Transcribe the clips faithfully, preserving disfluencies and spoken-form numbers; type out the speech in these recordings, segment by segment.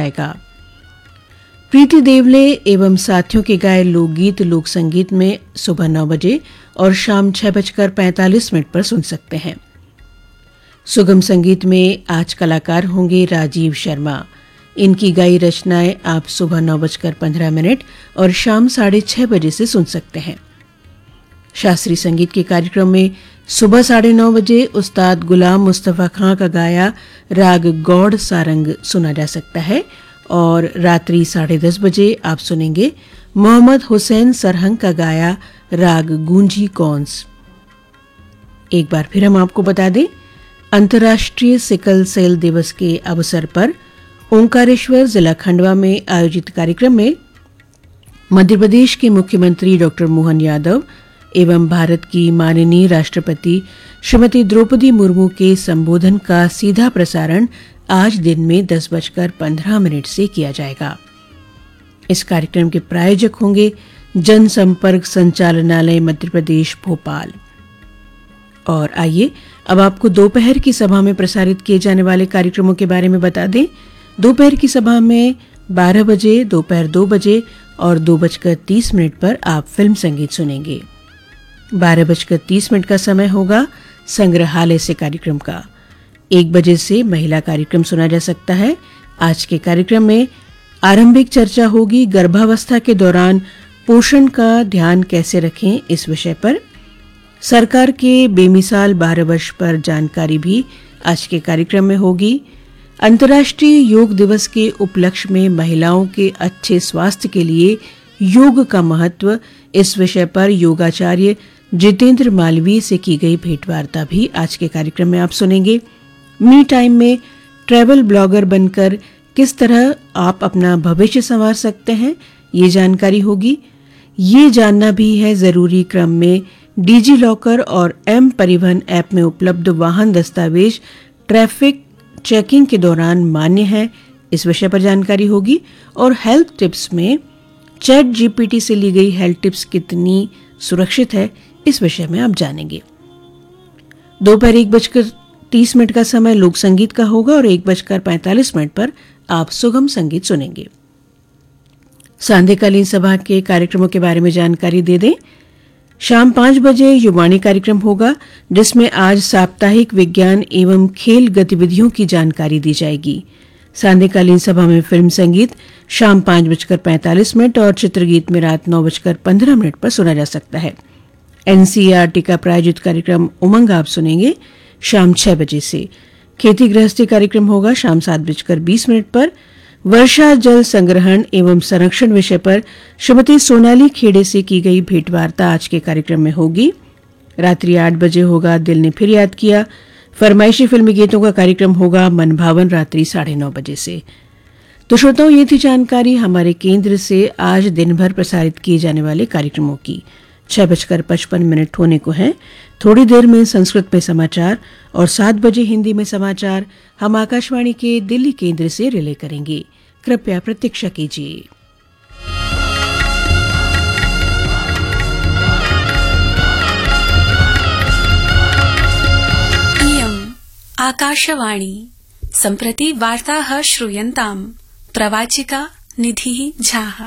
जाएगा। प्रीति देवले एवं साथियों के गाए लोकगीत लोक संगीत में सुबह नौ बजे और शाम छह बजकर पैंतालीस मिनट पर सुन सकते हैं। सुगम संगीत में आज कलाकार होंगे राजीव शर्मा। इनकी गाई रचनाएं आप सुबह नौ बजकर पंद्रह मिनट और शाम साढ़े छह बजे से सुन सकते हैं। शास्त्रीय संगीत के कार्यक्रम में सुबह साढ़े नौ बजे उस्ताद गुलाम मुस्तफा खां का गाया राग गौड़ सारंग सुना जा सकता है और रात्रि साढ़े दस बजे आप सुनेंगे मोहम्मद हुसैन सरहंग का गाया राग गूंजी कौंस। एक बार फिर हम आपको बता दें, अंतर्राष्ट्रीय सिकल सेल दिवस के अवसर पर ओंकारेश्वर जिला खंडवा में आयोजित कार्यक्रम में मध्य प्रदेश के मुख्यमंत्री डॉक्टर मोहन यादव एवं भारत की माननीय राष्ट्रपति श्रीमती द्रौपदी मुर्मू के संबोधन का सीधा प्रसारण आज दिन में दस बजकर पंद्रह मिनट से किया जाएगा। इस कार्यक्रम के प्रायोजक होंगे जनसंपर्क संचालनालय मध्य प्रदेश भोपाल। और आइए अब आपको दोपहर की सभा में प्रसारित किए जाने वाले कार्यक्रमों के बारे में बता दें। दोपहर की सभा में बारह बजे, दोपहर दो बजे और दो बजकर तीस मिनट पर आप फिल्म संगीत सुनेंगे। बारह बजकर तीस मिनट का समय होगा संग्रहालय से कार्यक्रम का। एक बजे से महिला कार्यक्रम सुना जा सकता है। आज के कार्यक्रम में आरंभिक चर्चा होगी गर्भावस्था के दौरान पोषण का ध्यान कैसे रखें इस विषय पर। सरकार के बेमिसाल बारह वर्ष पर जानकारी भी आज के कार्यक्रम में होगी। अंतर्राष्ट्रीय योग दिवस के उपलक्ष्य में महिलाओं के अच्छे स्वास्थ्य के लिए योग का महत्व, इस विषय पर योगाचार्य जितेंद्र मालवीय से की गई भेंटवार्ता भी आज के कार्यक्रम में आप सुनेंगे। मी टाइम में ट्रैवल ब्लॉगर बनकर किस तरह आप अपना भविष्य संवार सकते हैं, ये जानकारी होगी। ये जानना भी है जरूरी क्रम में डिजी लॉकर और एम परिवहन ऐप में उपलब्ध वाहन दस्तावेज ट्रैफिक चेकिंग के दौरान मान्य है, इस विषय पर जानकारी होगी। और हेल्थ टिप्स में चैट जीपीटी से ली गई हेल्थ टिप्स कितनी सुरक्षित है, इस विषय में आप जानेंगे। दोपहर एक बजकर तीस मिनट का समय लोक संगीत का होगा और एक बजकर पैंतालीस मिनट पर आप सुगम संगीत सुनेंगे। सांध्यकालीन सभा के कार्यक्रमों के बारे में जानकारी दे दें। शाम पांच बजे युवाणी कार्यक्रम होगा, जिसमें आज साप्ताहिक विज्ञान एवं खेल गतिविधियों की जानकारी दी जाएगी। सांध्यकालीन सभा में फिल्म संगीत शाम पांच बजकर पैंतालीस मिनट और चित्रगीत में रात नौ बजकर पंद्रह मिनट पर सुना जा सकता है। एनसीईआरटी का प्रायोजित कार्यक्रम उमंग आप सुनेंगे शाम छह बजे से। खेती गृहस्थी कार्यक्रम होगा शाम सात बजकर बीस मिनट पर। वर्षा जल संग्रहण एवं संरक्षण विषय पर श्रीमती सोनाली खेड़े से की गई भेंटवार्ता आज के कार्यक्रम में होगी। रात्रि आठ बजे होगा दिल ने फिर याद किया। फरमाइशी फिल्मी गीतों का कार्यक्रम होगा मन भावन रात्रि साढ़े नौ बजे से। तो श्रोताओं, ये थी जानकारी हमारे केंद्र से आज दिन भर प्रसारित किए जाने वाले कार्यक्रमों की। छह बजकर पचपन मिनट होने को हैं। थोड़ी देर में संस्कृत में समाचार और सात बजे हिंदी में समाचार हम आकाशवाणी के दिल्ली केंद्र से रिले करेंगे। कृपया प्रतीक्षा कीजिए। इयम् आकाशवाणी सम्प्रति वार्ताः श्रूयन्ताम्। प्रवाचिका निधिः झाः।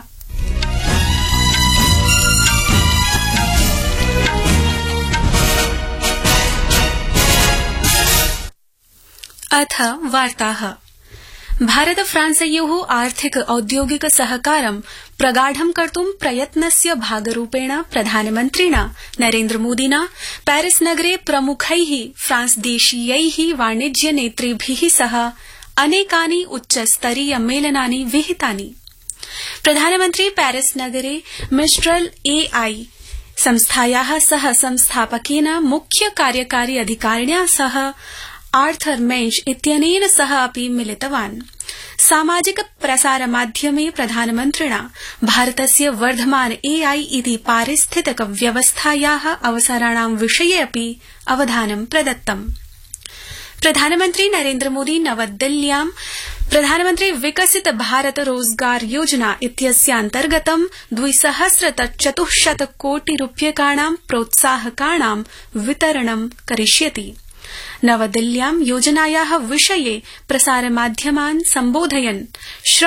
अथ वार्ताः। भारत फ्रांसयोः आर्थिक औद्योगिक सहकारं प्रगाढं कर्तुं प्रयत्नस्य भागरूपेण प्रधानमन्त्रिणा नरेन्द्र मोदिना पेरिस नगरे प्रमुखैः फ्रांसदेशीयैः वाणिज्य नेतृभिः सह अनेकानि उच्चस्तरीय मेलनानि विहितानि। प्रधानमन्त्री पेरिस नगरे मिस्ट्रल एआई संस्थायाः सह संस्थापकेन मुख्य कार्यकारी अधिकारिण्या सह आर्थर मेंच इत्यनेन सह अपि मिलितवान्। सामाजिक प्रसारमाध्यमे प्रधानमन्त्रिणा भारतस्य वर्धमान एआई इति पारिस्थितिक व्यवस्थायाः अवसराणां विषये अपि अवधानं प्रदत्तम्। प्रधानमन्त्री नरेन्द्र मोदी नवदिल्ल्यां प्रधानमन्त्री विकसित भारत रोजगार योजना इत्यस्यान्तर्गतं द्विसहस्रतचतुश्शत कोटि रूप्यकाणां प्रोत्साहकाणां वितरणं करिष्यति। नवदिल्ल्यां योजनायाः विषये प्रसारमाध्यमान् सम्बोधयन्